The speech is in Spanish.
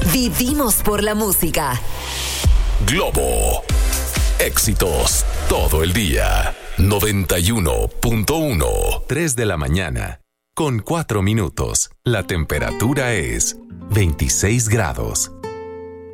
Vivimos por la música. Globo. Éxitos todo el día. 91.1. 3 de la mañana. Con 4 minutos. La temperatura es 26 grados.